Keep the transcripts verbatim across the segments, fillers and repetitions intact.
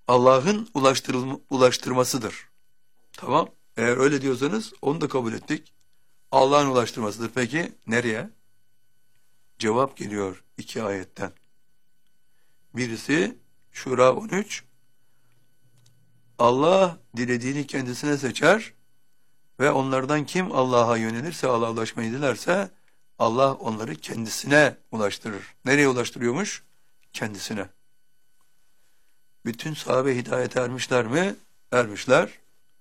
Allah'ın ulaştırılma, ulaştırmasıdır. Tamam. Eğer öyle diyorsanız onu da kabul ettik. Allah'ın ulaştırmasıdır. Peki nereye? Cevap geliyor iki ayetten. Birisi Şura on üç. Allah dilediğini kendisine seçer ve onlardan kim Allah'a yönelirse, Allah'a ulaşmayı dilerse Allah onları kendisine ulaştırır. Nereye ulaştırıyormuş? Kendisine. Bütün sahabe hidayete ermişler mi? Ermişler.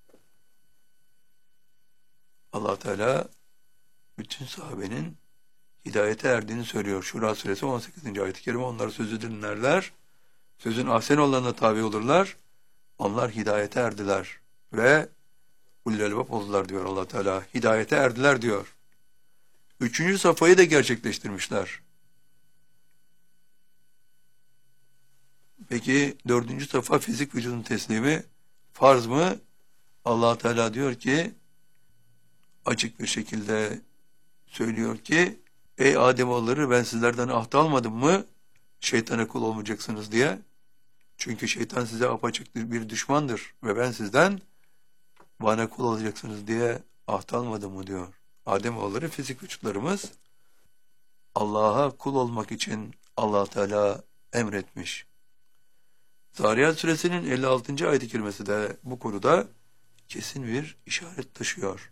Allah Teala bütün sahabenin hidayete erdiğini söylüyor. Şura suresi on sekizinci ayet-i kerime. Onlar sözü dinlerler. Sözün ahsen olanına tabi olurlar. Onlar hidayete erdiler ve ulul elbab oldular diyor Allah Teala. Hidayete erdiler diyor. Üçüncü safhayı da gerçekleştirmişler. Peki dördüncü safha fizik vücudun teslimi farz mı? Allah Teala diyor ki açık bir şekilde söylüyor ki ey Ademoğulları ben sizlerden ahd almadım mı şeytana kul olmayacaksınız diye. Çünkü şeytan size apaçık bir düşmandır ve ben sizden bana kul olacaksınız diye ahd almadım mı diyor. Ademoğulları fizik vücutlarımız Allah'a kul olmak için Allah Teala emretmiş. Zariyat suresinin elli altıncı ayet-i kerimesi de bu konuda kesin bir işaret taşıyor.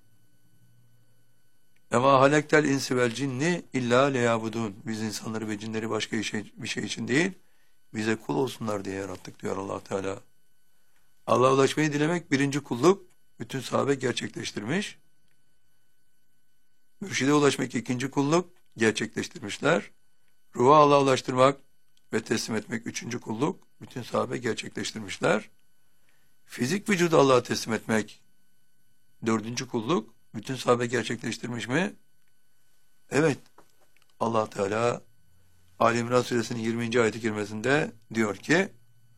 Ema halektel insi vel cinni illa leyabudun. Biz insanları ve cinleri başka bir şey, bir şey için değil, bize kul olsunlar diye yarattık diyor Allah Teala. Allah'a ulaşmayı dilemek birinci kulluk, bütün sahabe gerçekleştirmiş. Mürşide ulaşmak ikinci kulluk, gerçekleştirmişler. Ruha Allah'a ulaştırmak ve teslim etmek üçüncü kulluk, bütün sahabe gerçekleştirmişler. Fizik vücudu Allah'a teslim etmek dördüncü kulluk, bütün sahabe gerçekleştirmiş mi? Evet. Allah Teala Ali İmran suresinin yirminci ayet-i kerimesinde diyor ki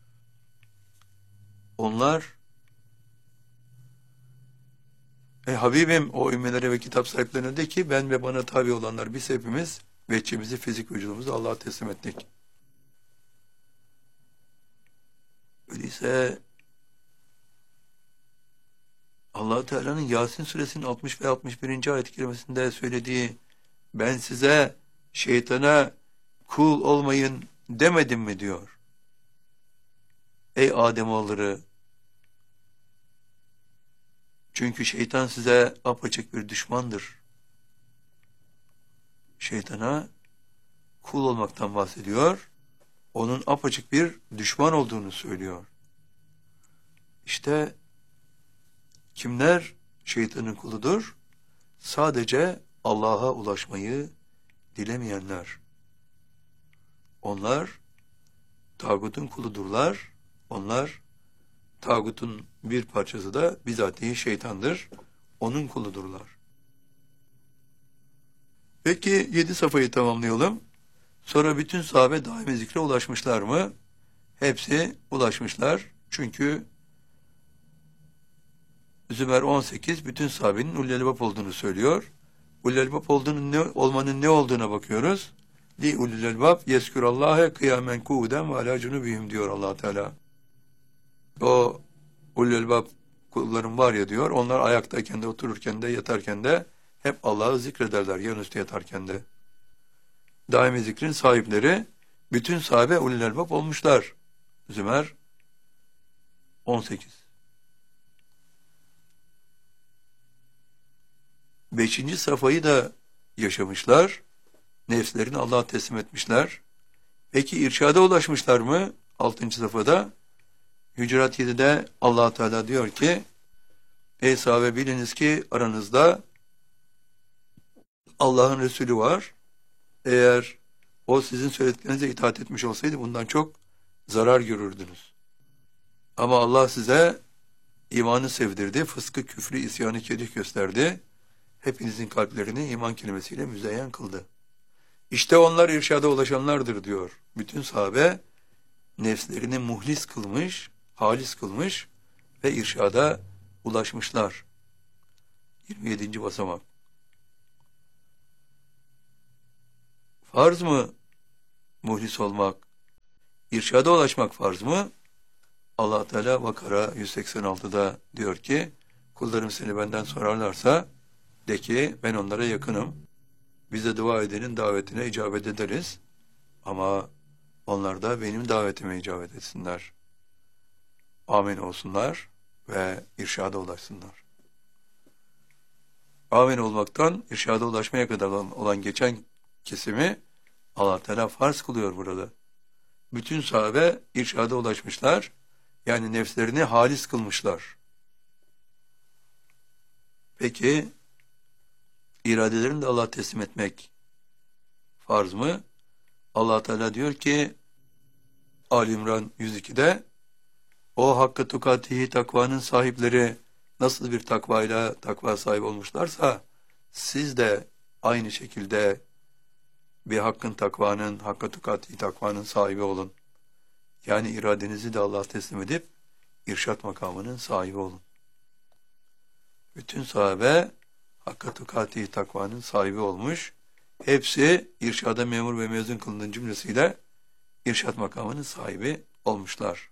onlar e, Habibim o ümmelere ve kitap sahiplerine de ki ben ve bana tabi olanlar biz hepimiz veçimizi fizik vücudumuzu Allah'a teslim ettik. Öyleyse Allah Teala'nın Yasin suresinin altmış ve altmış birinci ayet-i kerimesinde söylediği ben size şeytana kul olmayın demedim mi diyor. Ey Ademoğulları çünkü şeytan size apaçık bir düşmandır. Şeytana kul olmaktan bahsediyor. Onun apaçık bir düşman olduğunu söylüyor. İşte kimler şeytanın kuludur? Sadece Allah'a ulaşmayı dilemeyenler. Onlar tağutun kuludurlar. Onlar tağutun bir parçası da bizatihi şeytandır. Onun kuludurlar. Peki yedi safhayı tamamlayalım. Sonra bütün sahabe daimi zikre ulaşmışlar mı? Hepsi ulaşmışlar. Çünkü Zümer on sekiz bütün sahabenin ulul elbab olduğunu söylüyor. Ulul elbab olduğunun ne, olmanın ne olduğuna bakıyoruz. Li ulul elbab yezkurallâhe kıyamen kuuden ve alâ cunubihim diyor Allah Teala. O ulul elbab kullarım var ya diyor. Onlar ayaktayken de otururken de yatarken de hep Allah'ı zikrederler yanüstü yatarken de. Daimi zikrin sahipleri bütün sahabe ulul elbab olmuşlar. Zümer on sekiz. Beşinci safhayı da yaşamışlar. Nefslerini Allah'a teslim etmişler. Peki irşada ulaşmışlar mı? Altıncı safhada Hücurat yedide Allah Teala diyor ki ey sahabe biliniz ki aranızda Allah'ın Resulü var. Eğer o sizin söylediklerinize itaat etmiş olsaydı bundan çok zarar görürdünüz. Ama Allah size imanı sevdirdi, fıskı, küfrü, isyanı, kerih gösterdi. Hepinizin kalplerini iman kelimesiyle müzeyyen kıldı. İşte onlar irşada ulaşanlardır diyor. Bütün sahabe nefslerini muhlis kılmış, halis kılmış ve irşada ulaşmışlar. yirmi yedinci basamak. Farz mı muhlis olmak? İrşada ulaşmak farz mı? Allah Teala Bakara yüz seksen altıda diyor ki, kullarım seni benden sorarlarsa de ki ben onlara yakınım. Bize dua edenin davetine icabet ederiz. Ama onlar da benim davetime icabet etsinler. Amin olsunlar ve irşada ulaşsınlar. Amin olmaktan irşada ulaşmaya kadar olan, olan geçen kesimi Allah Teala farz kılıyor burada. Bütün sahabe irşada ulaşmışlar. Yani nefslerini halis kılmışlar. Peki iradelerini de Allah'a teslim etmek farz mı? Allah Teala diyor ki Ali İmran yüz ikide o hakkı tukatihi takvanın sahipleri nasıl bir takvayla takva sahibi olmuşlarsa siz de aynı şekilde bir hakkın takvanın, hakkı tukatihi takvanın sahibi olun. Yani iradenizi de Allah'a teslim edip irşat makamının sahibi olun. Bütün sahabe hakkı tukatihi takvanın sahibi olmuş. Hepsi irşada memur ve mezun kılının cümlesiyle irşat makamının sahibi olmuşlar.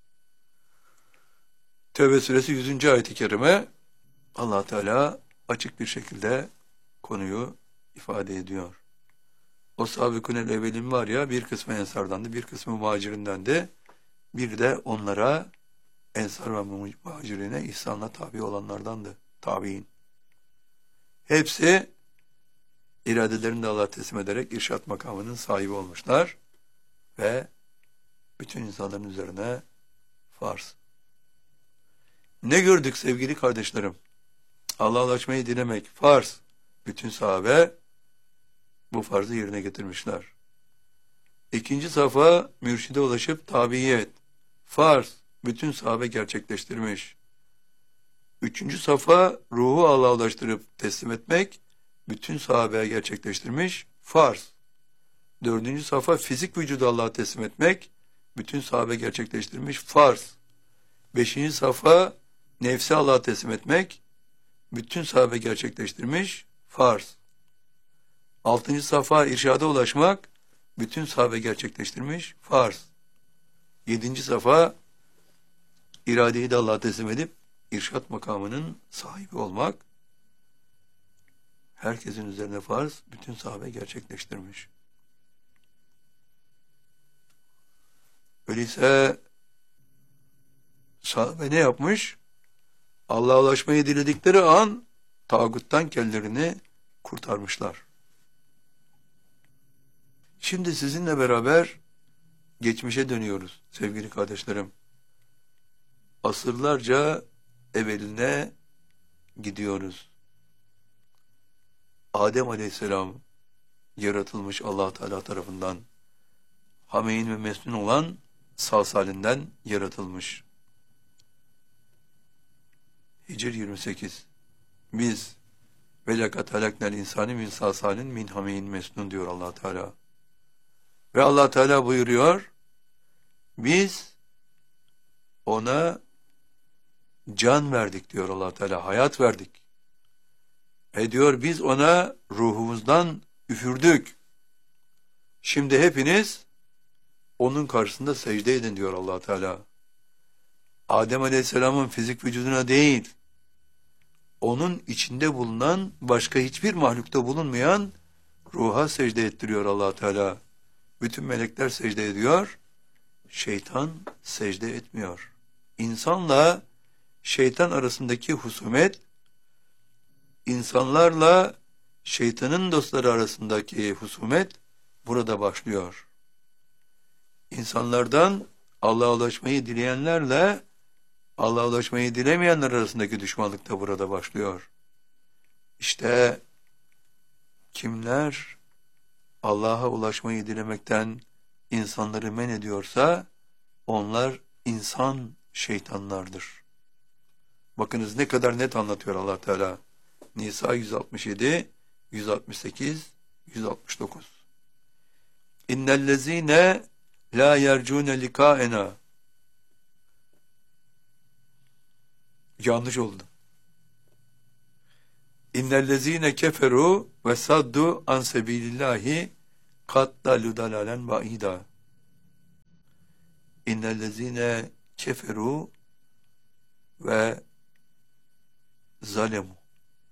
Tevbe suresi yüzüncü ayet-i kerime Allah Teala açık bir şekilde konuyu ifade ediyor. O sabıkûnel evvelin var ya, bir kısmı ensardandı, bir kısmı muhacirindendi. Bir de onlara ensar ve muhacirine ihsanla tabi olanlardandı. Tabi'in. Hepsi iradelerini de Allah'a teslim ederek irşat makamının sahibi olmuşlar ve bütün insanların üzerine farz. Ne gördük sevgili kardeşlerim? Allah'a ulaşmayı dilemek farz. Bütün sahabe bu farzı yerine getirmişler. İkinci safa mürşide ulaşıp tabiyet. Farz. Bütün sahabe gerçekleştirmiş. Üçüncü safa ruhu Allah'a ulaştırıp teslim etmek. Bütün sahabe gerçekleştirmiş. Farz. Dördüncü safa fizik vücudu Allah'a teslim etmek. Bütün sahabe gerçekleştirmiş. Farz. Beşinci safa nefsi Allah'a teslim etmek. Bütün sahabe gerçekleştirmiş. Farz. Altıncı safa irşada ulaşmak. Bütün sahabe gerçekleştirmiş. Farz. Yedinci safa iradeyi de Allah'a teslim edip irşat makamının sahibi olmak. Herkesin üzerine farz. Bütün sahabe gerçekleştirmiş. Öyleyse sahabe ne yapmış? Allah'a ulaşmayı diledikleri an tağuttan kendilerini kurtarmışlar. Şimdi sizinle beraber geçmişe dönüyoruz sevgili kardeşlerim. Asırlarca evveline gidiyoruz. Adem Aleyhisselam yaratılmış Allah Teala tarafından. Hameyn ve mesnun olan salsalinden yaratılmış. Hicr yirmi sekiz. Biz velakat halaknel insani min salsalin min hameyn mesnun diyor Allah Teala. Ve Allah Teala buyuruyor, biz ona can verdik diyor Allah Teala, hayat verdik. E diyor biz ona ruhumuzdan üfürdük. Şimdi hepiniz onun karşısında secde edin diyor Allah Teala. Adem Aleyhisselam'ın fizik vücuduna değil, onun içinde bulunan başka hiçbir mahlukta bulunmayan ruha secde ettiriyor Allah Teala. Bütün melekler secde ediyor, şeytan secde etmiyor. İnsanla şeytan arasındaki husumet, insanlarla şeytanın dostları arasındaki husumet burada başlıyor. İnsanlardan Allah'a ulaşmayı dileyenlerle Allah'a ulaşmayı dilemeyenler arasındaki düşmanlık da burada başlıyor. İşte kimler Allah'a ulaşmayı dilemekten insanları men ediyorsa onlar insan şeytanlardır. Bakınız ne kadar net anlatıyor Allah Teala. Nisa yüz altmış yedi, yüz altmış sekiz, yüz altmış dokuz. İnnellezîne la yercûne likâena. Yanlış oldu. İnnellezîne keferû ve saddu an sebîlillâhi kad dalû dalâlen ba'îdâ. İnnellezîne keferu ve zalemu.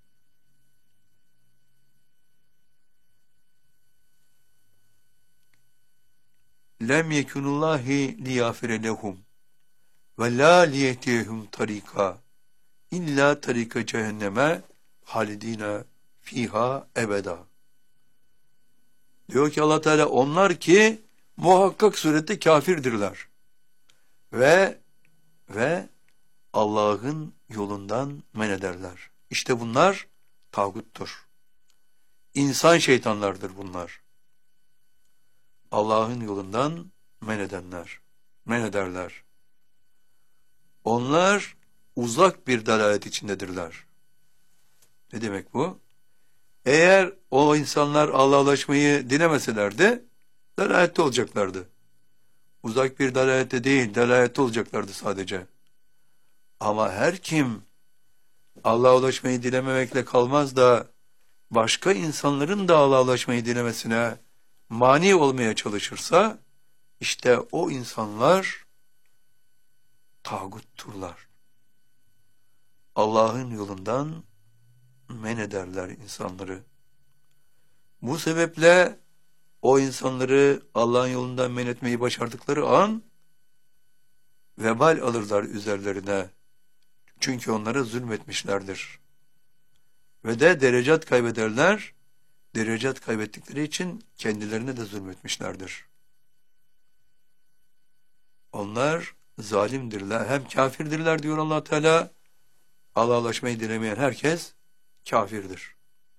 Lem yekunullahi liyafire lehum ve la liyehtiyehum tarika illa tarika cehenneme halidine fiha ebeda. Diyor ki Allah Teala, onlar ki muhakkak surette kafirdirler ve ve Allah'ın yolundan men ederler. İşte bunlar tağuttur. İnsan şeytanlardır bunlar. Allah'ın yolundan men edenler, men ederler. Onlar uzak bir dalalet içindedirler. Ne demek bu? Eğer o insanlar Allah'a ulaşmayı dilemeselerdi, dalalette olacaklardı. Uzak bir dalalette değil, dalalette olacaklardı sadece. Ama her kim Allah'a ulaşmayı dilememekle kalmaz da başka insanların da Allah'a ulaşmayı dilemesine mani olmaya çalışırsa, işte o insanlar tağutturlar. Allah'ın yolundan men ederler insanları. Bu sebeple o insanları Allah'ın yolundan men etmeyi başardıkları an vebal alırlar üzerlerine. Çünkü onlara zulmetmişlerdir. Ve de derecat kaybederler. Derecat kaybettikleri için kendilerine de zulmetmişlerdir. Onlar zalimdirler, hem kafirdirler diyor Allah Teala. Allah'a ulaşmayı dilemeyen herkes kafirdir.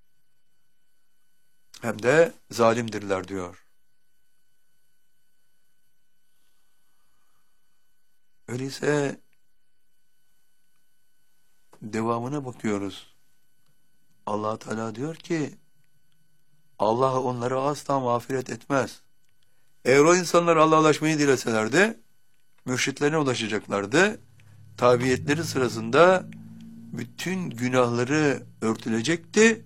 Hem de zalimdirler diyor. Öyleyse devamına bakıyoruz. Allah Teala diyor ki Allah onları asla mağfiret etmez. Eğer o insanlar Allah'a ulaşmayı dileselerdi, mürşitlerine ulaşacaklardı. Tabiyetleri sırasında bütün günahları örtülecekti.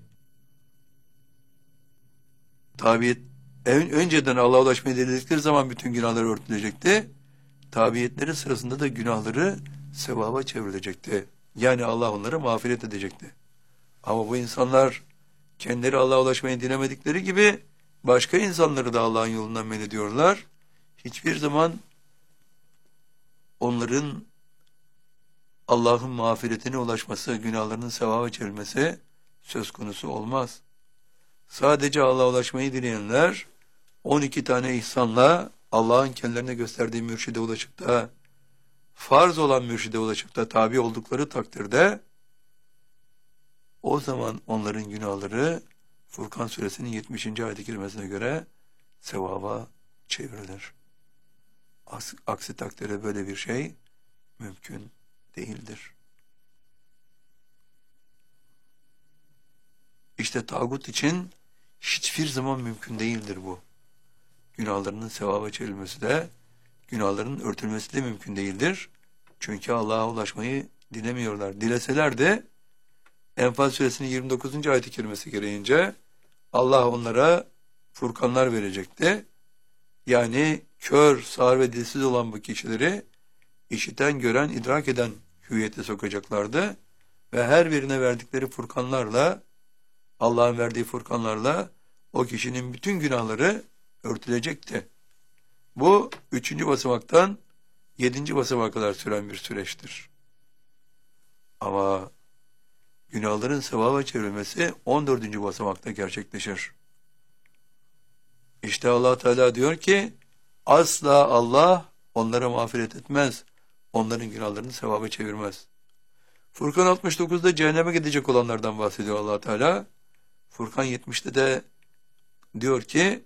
Tabiyet, önceden Allah'a ulaşmayı diledikleri zaman bütün günahları örtülecekti. Tabiyetleri sırasında da günahları sevaba çevrilecekti. Yani Allah onları mağfiret edecekti. Ama bu insanlar kendileri Allah'a ulaşmayı dilemedikleri gibi başka insanları da Allah'ın yolundan men ediyorlar. Hiçbir zaman onların Allah'ın mağfiretine ulaşması, günahlarının sevaba çevrilmesi söz konusu olmaz. Sadece Allah'a ulaşmayı dileyenler on iki tane ihsanla Allah'ın kendilerine gösterdiği mürşide ulaşıp da farz olan mürşide ulaşıp da tabi oldukları takdirde o zaman onların günahları Furkan suresinin yetmişinci ayet-i kerimesine göre sevaba çevrilir. Aksi takdirde böyle bir şey mümkün değildir. İşte tağut için hiçbir zaman mümkün değildir bu. Günahlarının sevaba çevrilmesi de, günahlarının örtülmesi de mümkün değildir. Çünkü Allah'a ulaşmayı dilemiyorlar. Dileseler de Enfal suresinin yirmi dokuzuncu ayet-i kerimesi gereğince Allah onlara furkanlar verecekti. Yani kör, sağır ve dilsiz olan bu kişileri işiten, gören, idrak eden hüviyete sokacaklardı. Ve her birine verdikleri furkanlarla, Allah'ın verdiği furkanlarla o kişinin bütün günahları örtülecekti. Bu üçüncü basamaktan yedinci basamağa kadar süren bir süreçtir. Ama günahların sevaba çevrilmesi on dördüncü basamakta gerçekleşir. İşte Allah Teala diyor ki asla Allah onlara mağfiret etmez. Onların günahlarını sevaba çevirmez. Furkan altmış dokuzda cehenneme gidecek olanlardan bahsediyor Allah Teala. Furkan yetmişte de diyor ki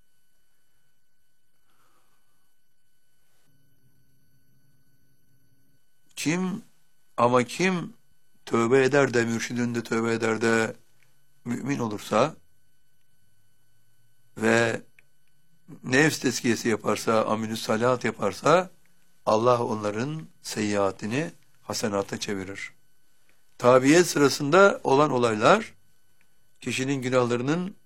kim ama kim tövbe eder de mürşidinde tövbe eder de mümin olursa ve nefs tezkiyesi yaparsa, amelü salat yaparsa Allah onların seyyiatini hasenata çevirir. Tabiyet sırasında olan olaylar kişinin günahlarının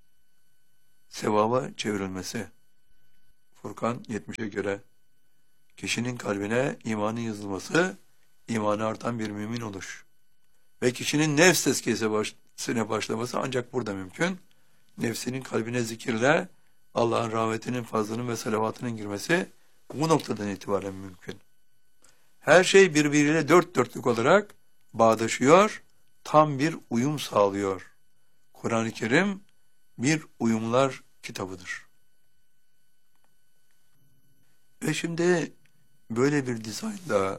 sevaba çevrilmesi. Furkan yetmişe göre Kişinin kalbine imanın yazılması, imanı artan bir mümin oluş. Ve kişinin nefs tezkiyesine başlaması ancak burada mümkün. Nefsinin kalbine zikirle Allah'ın rahmetinin, fazlının ve salavatının girmesi bu noktadan itibaren mümkün. Her şey birbiriyle dört dörtlük olarak bağdaşıyor, tam bir uyum sağlıyor. Kur'an-ı Kerim bir uyumlar kitabıdır. Ve şimdi böyle bir dizaynda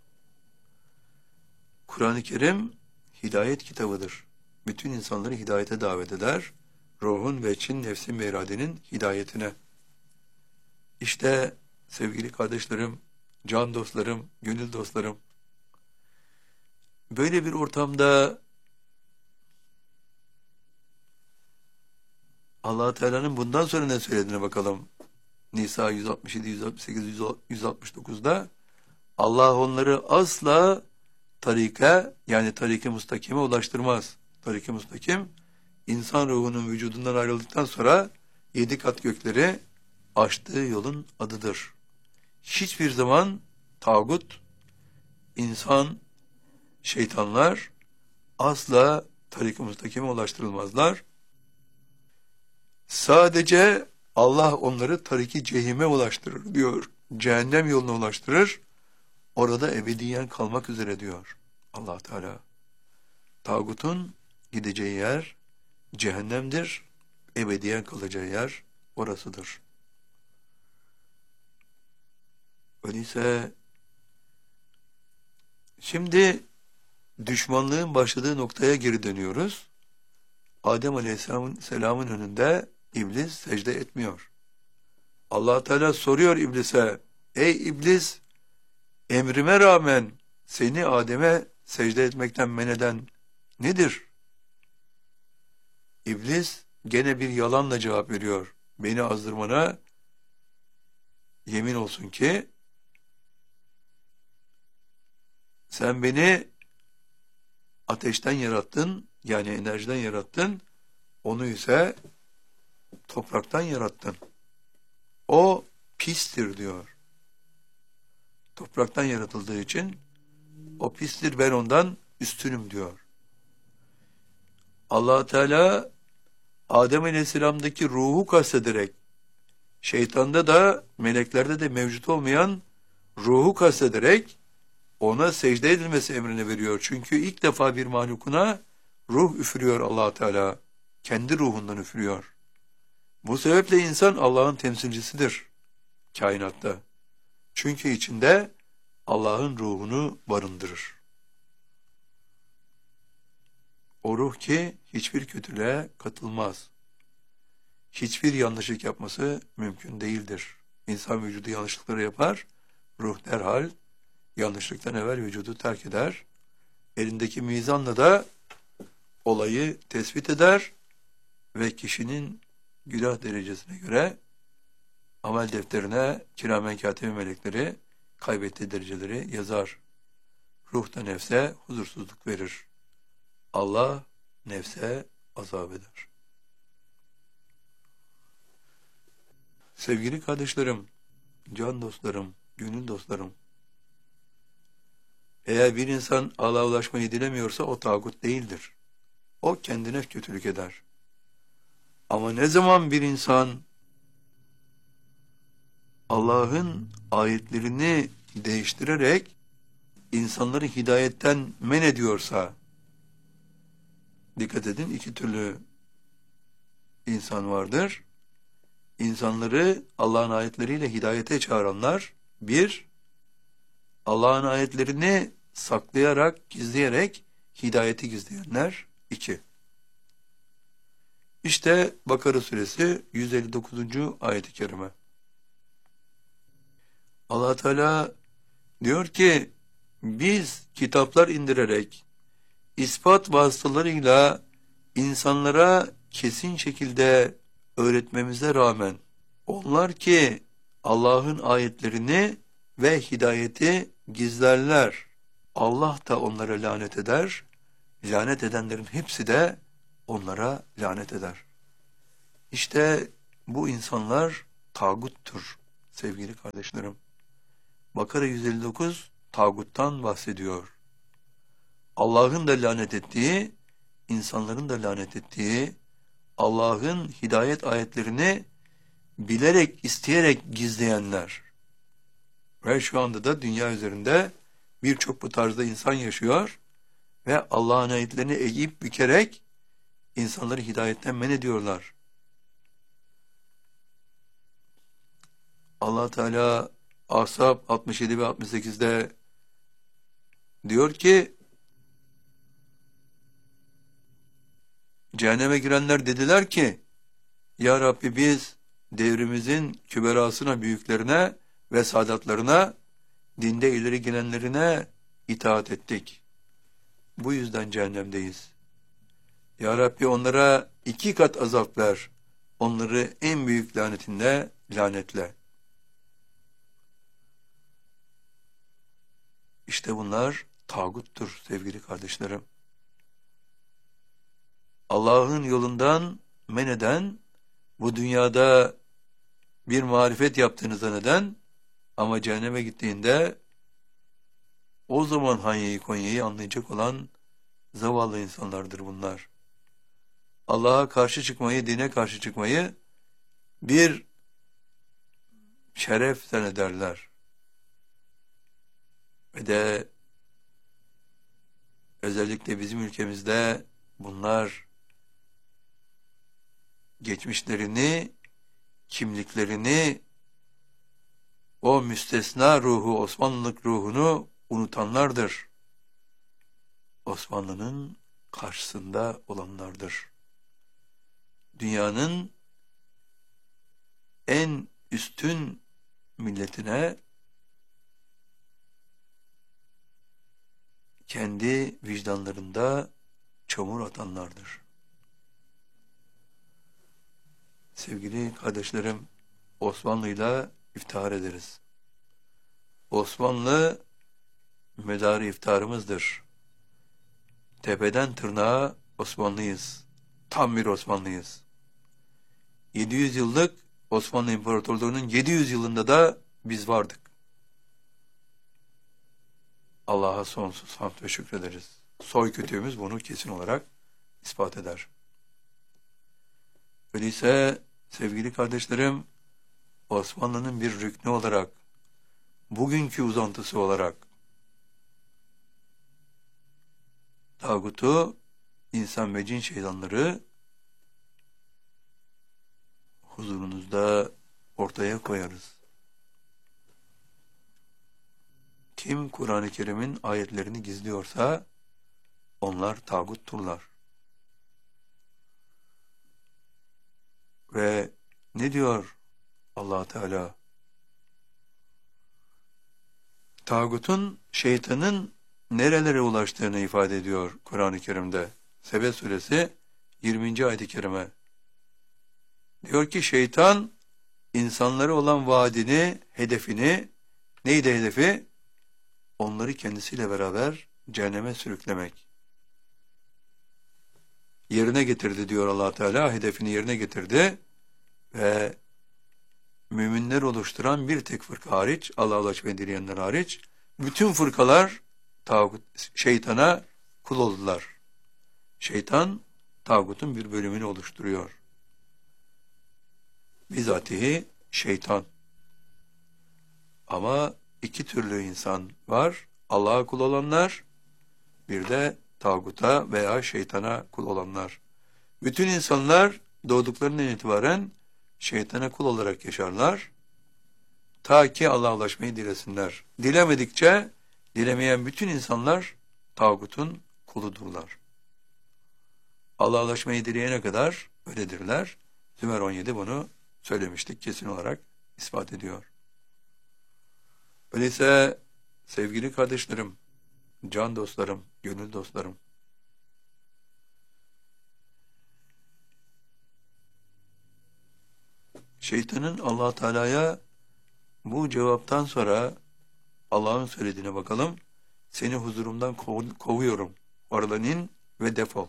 Kur'an-ı Kerim hidayet kitabıdır. Bütün insanları hidayete davet eder. Ruhun ve Çin nefsin ve iradenin hidayetine. İşte sevgili kardeşlerim, can dostlarım, gönül dostlarım, böyle bir ortamda Allah Teala'nın bundan sonra ne söylediğine bakalım. Nisa yüz altmış yedi, yüz altmış sekiz, yüz altmış dokuzda Allah onları asla tarika, yani tarik-i mustakime ulaştırmaz. Tarik-i mustakim, insan ruhunun vücudundan ayrıldıktan sonra yedi kat gökleri aştığı yolun adıdır. Hiçbir zaman tağut, insan, şeytanlar asla tarik-i mustakime ulaştırılmazlar. Sadece Allah onları tarik-i cehime ulaştırır diyor. Cehennem yoluna ulaştırır. Orada ebediyen kalmak üzere diyor Allah Teala. Tağutun gideceği yer cehennemdir. Ebediyen kalacağı yer orasıdır. Öyleyse şimdi düşmanlığın başladığı noktaya geri dönüyoruz. Adem Aleyhisselam'ın selamın önünde İblis secde etmiyor. Allah Teala soruyor İblis'e, ey İblis, emrime rağmen seni Adem'e secde etmekten men eden nedir? İblis gene bir yalanla cevap veriyor. Beni azdırmana yemin olsun ki sen beni ateşten yarattın, yani enerjiden yarattın, onu ise topraktan yarattın. O pistir diyor. Topraktan yaratıldığı için o pistir, ben ondan üstünüm diyor. Allah Teala Adem Aleyhisselam'daki ruhu kastederek, şeytanda da meleklerde de mevcut olmayan ruhu kastederek ona secde edilmesi emrini veriyor. Çünkü ilk defa bir mahlukuna ruh üfürüyor Allah Teala. Kendi ruhundan üfürüyor. Bu sebeple insan Allah'ın temsilcisidir kainatta. Çünkü içinde Allah'ın ruhunu barındırır. O ruh ki hiçbir kötülüğe katılmaz. Hiçbir yanlışlık yapması mümkün değildir. İnsan vücudu yanlışlıkları yapar, ruh derhal yanlışlıktan evvel vücudu terk eder. Elindeki mizanla da olayı tespit eder ve kişinin günah derecesine göre amel defterine kiramen katibi melekleri kaybettiği dereceleri yazar. Ruh da nefse huzursuzluk verir. Allah nefse azap eder. Sevgili kardeşlerim, can dostlarım, gönül dostlarım, eğer bir insan Allah'a ulaşmayı dilemiyorsa o tağut değildir. O kendine kötülük eder. Ama ne zaman bir insan Allah'ın ayetlerini değiştirerek insanları hidayetten men ediyorsa, dikkat edin, iki türlü insan vardır. İnsanları Allah'ın ayetleriyle hidayete çağıranlar, bir, Allah'ın ayetlerini saklayarak, gizleyerek hidayeti gizleyenler, iki. İşte Bakara suresi yüz elli dokuzuncu ayet-i kerime. Allah Teala diyor ki, biz kitaplar indirerek ispat vasıtalarıyla insanlara kesin şekilde öğretmemize rağmen onlar ki Allah'ın ayetlerini ve hidayeti gizlerler, Allah da onlara lanet eder, lanet edenlerin hepsi de onlara lanet eder. İşte bu insanlar tağuttur sevgili kardeşlerim. Bakara yüz elli dokuz tağuttan bahsediyor. Allah'ın da lanet ettiği, insanların da lanet ettiği, Allah'ın hidayet ayetlerini bilerek, isteyerek gizleyenler. Ve şu anda da dünya üzerinde birçok bu tarzda insan yaşıyor ve Allah'ın ayetlerini eğip bükerek insanları hidayetten men ediyorlar. Allah Teala Ahzab altmış yedi ve altmış sekizde diyor ki, cehenneme girenler dediler ki, Ya Rabbi biz devrimizin küberasına, büyüklerine ve sadatlarına, dinde ileri gelenlerine itaat ettik. Bu yüzden cehennemdeyiz. Ya Rabbi onlara iki kat azap ver. Onları en büyük lanetinde lanetle. İşte bunlar tağuttur sevgili kardeşlerim. Allah'ın yolundan men eden, bu dünyada bir marifet yaptığını zanneden ama cehenneme gittiğinde o zaman Hanya'yı Konya'yı anlayacak olan zavallı insanlardır bunlar. Allah'a karşı çıkmayı, dine karşı çıkmayı bir şeref zannederler. Ve de özellikle bizim ülkemizde bunlar geçmişlerini, kimliklerini, o müstesna ruhu, Osmanlılık ruhunu unutanlardır. Osmanlı'nın karşısında olanlardır. Dünyanın en üstün milletine kendi vicdanlarında çamur atanlardır. Sevgili kardeşlerim, Osmanlı'yla iftihar ederiz. Osmanlı medarı iftiharımızdır. Tepeden tırnağa Osmanlıyız. Tam bir Osmanlıyız. yedi yüz yıllık Osmanlı İmparatorluğu'nun yedi yüz yılında da biz vardık. Allah'a sonsuz hamd ve şükrederiz. Soy kütüğümüz bunu kesin olarak ispat eder. Öyleyse sevgili kardeşlerim, Osmanlı'nın bir rüknü olarak, bugünkü uzantısı olarak tağutu, insan ve cin şeytanları huzurunuzda ortaya koyarız. Kim Kur'an-ı Kerim'in ayetlerini gizliyorsa onlar tağutturlar. Ve ne diyor Allah Teala? Tağutun, şeytanın nerelere ulaştığını ifade ediyor Kur'an-ı Kerim'de. Sebe suresi yirminci ayet-i kerime. Diyor ki şeytan insanlara olan vaadini, hedefini, neydi hedefi? Onları kendisiyle beraber cehenneme sürüklemek. Yerine getirdi diyor Allah Teala, hedefini yerine getirdi ve müminler oluşturan bir tek fırka hariç, Allah'a ulaşmayı dileyenler hariç, bütün fırkalar tağut, şeytana kul oldular. Şeytan, tağutun bir bölümünü oluşturuyor. Bizatihi şeytan. Ama iki türlü insan var. Allah'a kul olanlar, bir de tağuta veya şeytana kul olanlar. Bütün insanlar doğduklarından itibaren şeytana kul olarak yaşarlar. Ta ki Allah'a ulaşmayı dilesinler. Dilemedikçe, dilemeyen bütün insanlar tağutun kuludurlar. Allah'a ulaşmayı dileyene kadar öyledirler. Zümer on yedi bunu söylemiştik, kesin olarak ispat ediyor. Öyleyse sevgili kardeşlerim, can dostlarım, gönül dostlarım, şeytanın Allah Teala'ya bu cevaptan sonra Allah'ın söylediğine bakalım. Seni huzurumdan kov kovuyorum. Oradan in ve defol.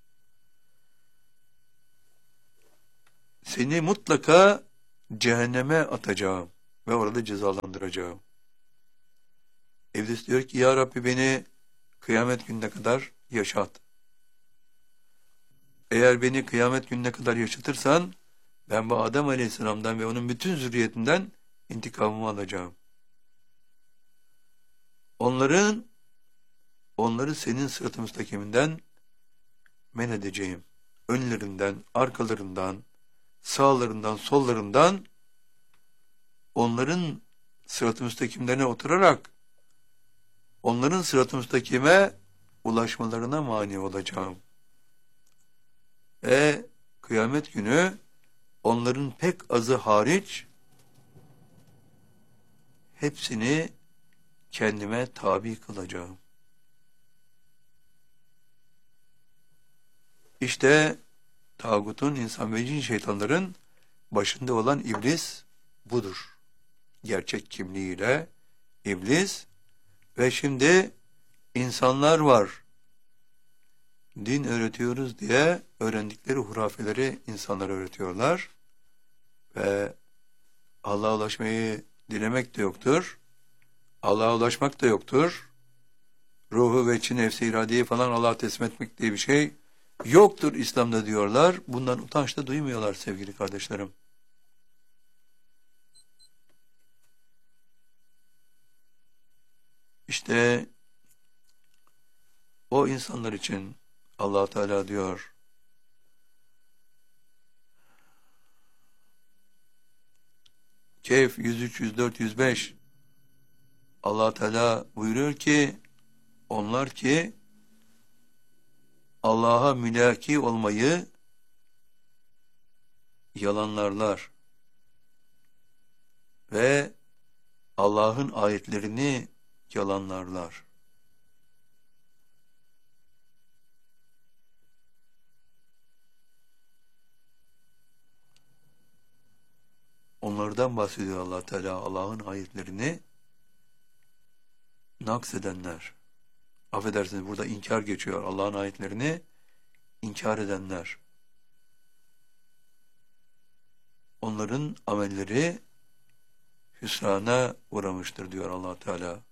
Seni mutlaka cehenneme atacağım ve orada cezalandıracağım. İblis diyor ki ya Rabbi beni kıyamet gününe kadar yaşat. Eğer beni kıyamet gününe kadar yaşatırsan ben bu Adem Aleyhisselam'dan ve onun bütün zürriyetinden intikamımı alacağım. Onların onları senin sırat-ı müstakiminden men edeceğim. Önlerinden, arkalarından, sağlarından, sollarından onların sırat-ı müstakimlerine oturarak onların sırat-ı müstakime ulaşmalarına mani olacağım. Ve kıyamet günü onların pek azı hariç hepsini kendime tabi kılacağım. İşte tağutun, insan ve cin şeytanların başında olan iblis budur. Gerçek kimliğiyle iblis ve şimdi insanlar var. Din öğretiyoruz diye öğrendikleri hurafeleri insanlara öğretiyorlar. Ve Allah'a ulaşmayı dilemek de yoktur. Allah'a ulaşmak da yoktur. Ruhu ve içi nefsi iradeyi falan Allah'a teslim etmek diye bir şey yoktur İslam'da diyorlar. Bundan utanç da duymuyorlar sevgili kardeşlerim. İşte o insanlar için Allah Teala diyor, Kehf yüz üç, yüz dört, yüz beş Allah Teala buyuruyor ki onlar ki Allah'a mülaki olmayı yalanlarlar ve Allah'ın ayetlerini yalanlarlar. Onlardan bahsediyor Allah Teala, Allah'ın ayetlerini naksedenler. Affedersiniz burada inkar geçiyor. Allah'ın ayetlerini inkar edenler. Onların amelleri hüsrana uğramıştır diyor Allah Teala.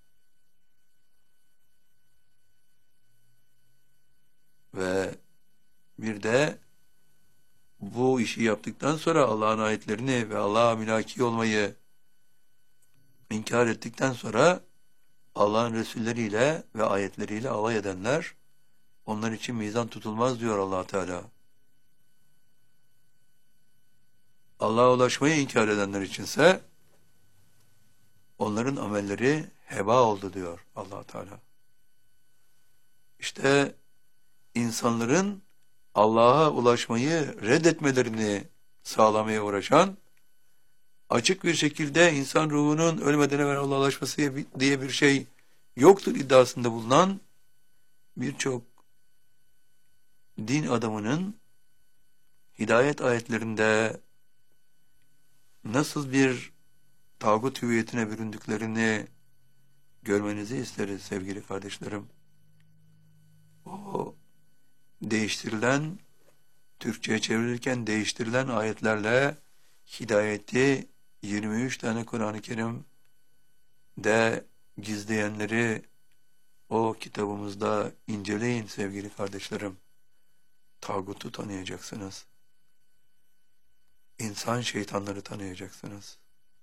Ve bir de bu işi yaptıktan sonra Allah'ın ayetlerini ve Allah'a mülaki olmayı inkar ettikten sonra Allah'ın Resulleriyle ve ayetleriyle alay edenler, onlar için mizan tutulmaz diyor Allah Teala. Allah'a ulaşmayı inkar edenler içinse onların amelleri heba oldu diyor Allah Teala. İşte insanların Allah'a ulaşmayı reddetmelerini sağlamaya uğraşan, açık bir şekilde insan ruhunun ölmeden evvel Allah'a ulaşması diye bir şey yoktur iddiasında bulunan birçok din adamının hidayet ayetlerinde nasıl bir tağut hüviyetine büründüklerini görmenizi isteriz sevgili kardeşlerim. O değiştirilen, Türkçe'ye çevrilirken değiştirilen ayetlerle hidayeti yirmi üç tane Kur'an-ı Kerim'de gizleyenleri o kitabımızda inceleyin sevgili kardeşlerim. Tağutu tanıyacaksınız. İnsan şeytanları tanıyacaksınız.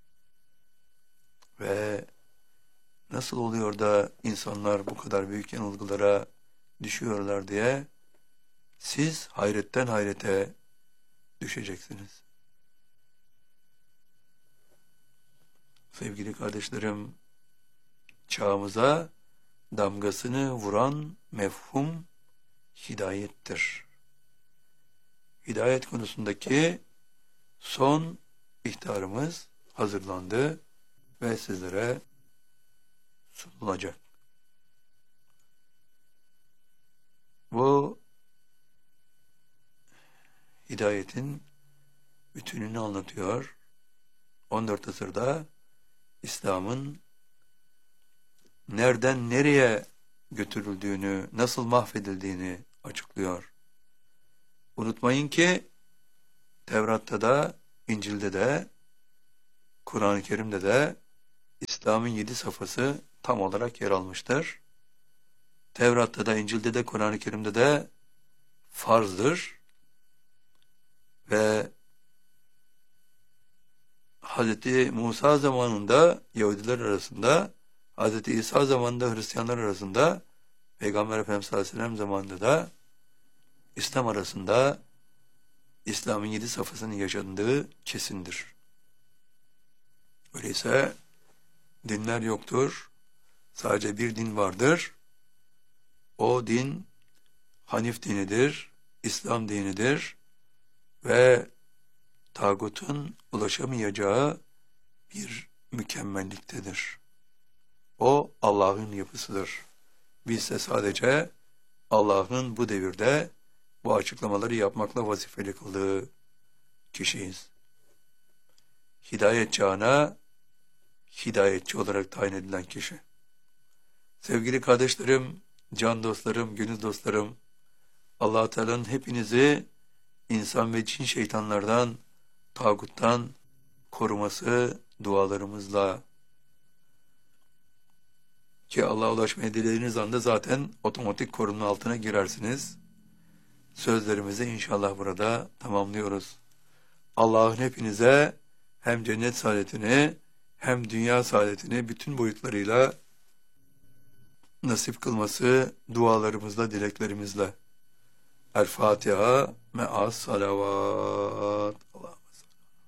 Ve nasıl oluyor da insanlar bu kadar büyük yanılgılara düşüyorlar diye siz hayretten hayrete düşeceksiniz. Sevgili kardeşlerim, çağımıza damgasını vuran mefhum hidayettir. Hidayet konusundaki son ihtarımız hazırlandı ve sizlere sunulacak. Bu hidayetin bütününü anlatıyor. on dört asırda İslam'ın nereden nereye götürüldüğünü, nasıl mahvedildiğini açıklıyor. Unutmayın ki Tevrat'ta da, İncil'de de, Kur'an-ı Kerim'de de İslam'ın yedi safhası tam olarak yer almıştır. Tevrat'ta da, İncil'de de, Kur'an-ı Kerim'de de farzdır. Ve Hazreti Musa zamanında Yahudiler arasında, Hazreti İsa zamanında Hristiyanlar arasında, Peygamber Efendimiz sallallahu aleyhi ve sellem zamanında da İslam arasında İslam'ın yedi safhasının yaşandığı kesindir. Öyleyse dinler yoktur. Sadece bir din vardır. O din Hanif dinidir, İslam dinidir ve tağutun ulaşamayacağı bir mükemmelliktedir. O Allah'ın yapısıdır. Biz ise sadece Allah'ın bu devirde bu açıklamaları yapmakla vazifeli kıldığı kişiyiz. Hidayet çağına hidayetçi olarak tayin edilen kişi. Sevgili kardeşlerim, can dostlarım, gönül dostlarım, Allah-u Teala'nın hepinizi insan ve cin şeytanlardan, tağuttan koruması dualarımızla, ki Allah'a ulaşmaya dilediğiniz anda zaten otomatik korunma altına girersiniz. Sözlerimizi inşallah burada tamamlıyoruz. Allah'ın hepinize hem cennet saadetini hem dünya saadetini bütün boyutlarıyla nasip kılması dualarımızla, dileklerimizle. El Fatiha me'as salavat.